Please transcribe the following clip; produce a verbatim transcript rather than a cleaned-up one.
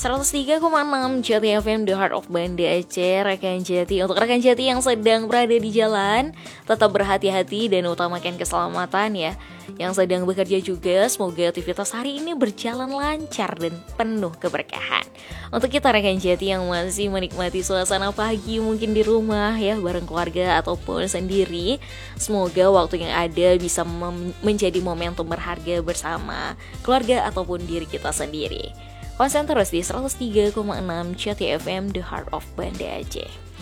seratus tiga koma enam Jati F M, The Heart of Banda Aceh. Rekan Jati, untuk rekan Jati yang sedang berada di jalan, tetap berhati-hati dan utamakan keselamatan ya. Yang sedang bekerja juga, semoga aktivitas hari ini berjalan lancar dan penuh keberkahan. Untuk kita rekan Jati yang masih menikmati suasana pagi mungkin di rumah ya, bareng keluarga ataupun sendiri, semoga waktu yang ada bisa mem- menjadi momentum berharga bersama keluarga ataupun diri kita sendiri. Konsen terus di seratus tiga koma enam Jati F M, The Heart of Banda Aceh.